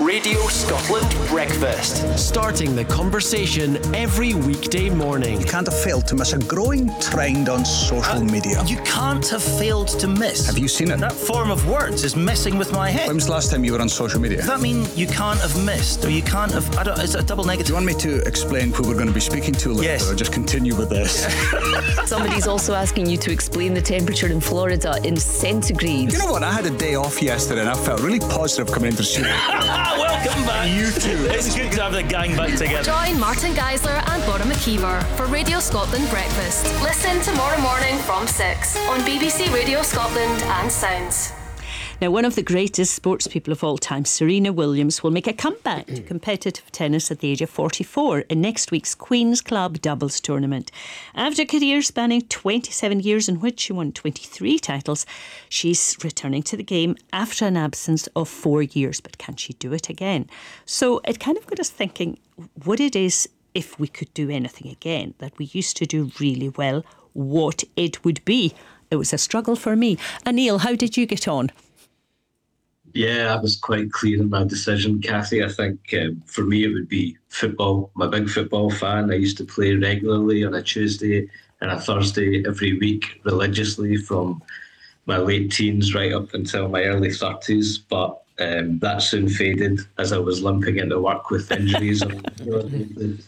Radio Scotland Breakfast. Starting the conversation every weekday morning. You can't have failed to miss a growing trend on social media. You can't have failed to miss. Have you seen it? That form of words is messing with my head. When was the last time you were on social media? Does that mean you can't have missed, or you can't have... is it a double negative? Do you want me to explain who we're going to be speaking to later, Yes. or just continue with this? Somebody's also asking you to explain the temperature in Florida in centigrade. You know what? I had a day off yesterday and I felt really positive coming into the studio. Welcome back. You too. It's good to have the gang back together. Join Martin Geisler and Bora McKeever for Radio Scotland Breakfast. Listen tomorrow morning from 6 on BBC Radio Scotland and Sounds. Now, one of the greatest sports people of all time, Serena Williams, will make a comeback to competitive tennis at the age of 44 in next week's Queen's Club doubles tournament. After a career spanning 27 years in which she won 23 titles, she's returning to the game after an absence of 4 years. But can she do it again? So it kind of got us thinking what it is, if we could do anything again that we used to do really well, what it would be. It was a struggle for me. Anil, how did you get on? Yeah, I was quite clear in my decision, Cathy. I think for me it would be football. I'm a big football fan. I used to play regularly on a Tuesday and a Thursday every week religiously from my late teens right up until my early 30s. But that soon faded as I was limping into work with injuries. The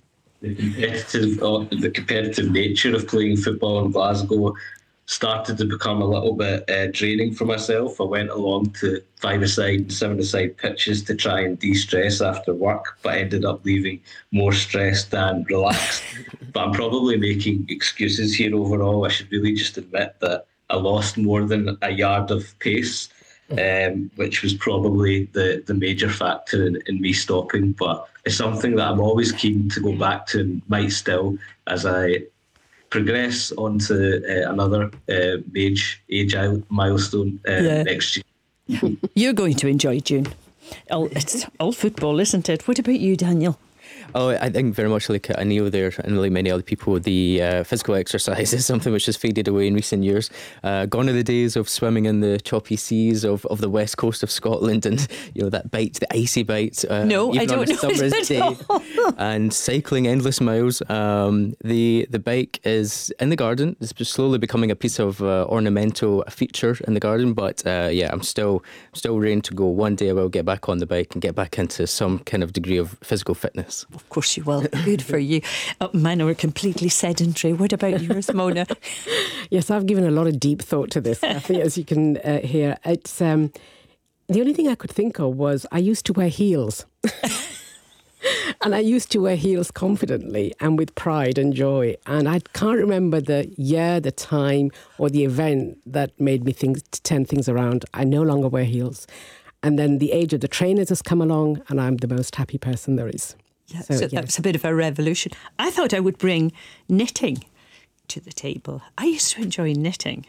competitive nature of playing football in Glasgow started to become a little bit draining for myself. I went along to 5-a-side and 7-a-side pitches to try and de-stress after work, but ended up leaving more stressed than relaxed. But I'm probably making excuses here overall. I should really just admit that I lost more than a yard of pace, which was probably the major factor in me stopping. But it's something that I'm always keen to go back to and might still, as I progress onto another age milestone next year. You're going to enjoy June. It's all football, isn't it? What about you, Daniel? Oh, I think very much like Anil there and really many other people, the physical exercise is something which has faded away in recent years. Gone are the days of swimming in the choppy seas of the west coast of Scotland and, that bite, the icy bite. No, I don't know. Summer's day. And cycling endless miles. The bike is in the garden. It's slowly becoming a piece of ornamental feature in the garden. But I'm still raring to go. One day I will get back on the bike and get back into some kind of degree of physical fitness. Of course you will. Good for you. Mine are completely sedentary. What about yours, Mona? Yes, I've given a lot of deep thought to this, Cathy, as you can hear. It's the only thing I could think of was I used to wear heels. And I used to wear heels confidently and with pride and joy. And I can't remember the year, the time, or the event that made me turn things around. I no longer wear heels. And then the age of the trainers has come along, and I'm the most happy person there is. Yeah, so that's a bit of a revolution. I thought I would bring knitting to the table. I used to enjoy knitting.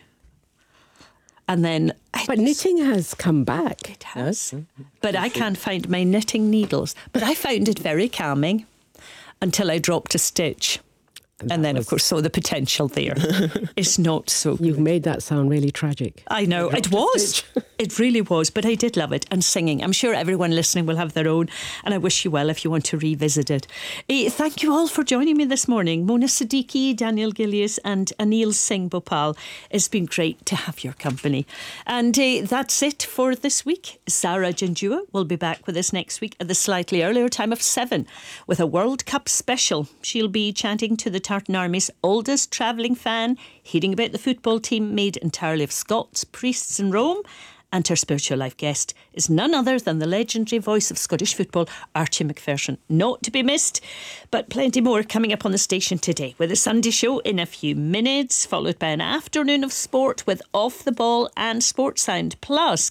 And then... But knitting has come back. It has. But I can't find my knitting needles. But I found it very calming until I dropped a stitch. And then, of course, saw the potential there. It's not so good. You've made that sound really tragic. I know, it was. It really was, but I did love it. And singing. I'm sure everyone listening will have their own, and I wish you well if you want to revisit it. Thank you all for joining me this morning. Mona Siddiqui, Daniel Gillies and Anil Singh Bhopal. It's been great to have your company. And that's it for this week. Zara Janjua will be back with us next week at the slightly earlier time of 7 with a World Cup special. She'll be chatting to the Tartan Army's oldest travelling fan, hearing about the football team made entirely of Scots, priests in Rome. And her spiritual life guest is none other than the legendary voice of Scottish football, Archie Macpherson. Not to be missed, but plenty more coming up on the station today, with a Sunday show in a few minutes, followed by an afternoon of sport with Off the Ball and Sports Sound. Plus,